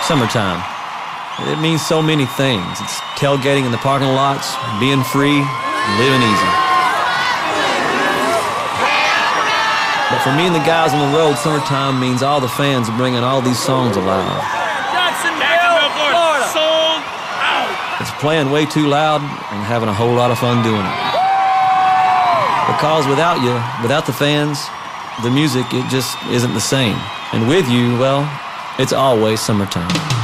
Summertime. It means so many things. It's tailgating in the parking lots, being free, and living easy. But for me and the guys on the road, summertime means all the fans are bringing all these songs alive. Jacksonville, Florida. Sold out. It's playing way too loud and having a whole lot of fun doing it. Because without you, without the fans, the music, it just isn't the same. And with you, well, it's always summertime.